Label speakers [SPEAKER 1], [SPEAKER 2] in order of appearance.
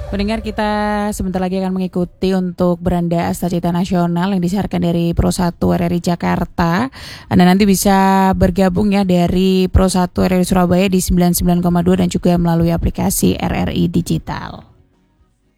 [SPEAKER 1] Pendengar, kita sebentar lagi akan mengikuti untuk Beranda Asta Cita Nasional yang disiarkan dari Pro 1 RRI Jakarta. Anda nanti bisa bergabung ya dari Pro 1 RRI Surabaya di 99,2 dan juga melalui aplikasi RRI Digital.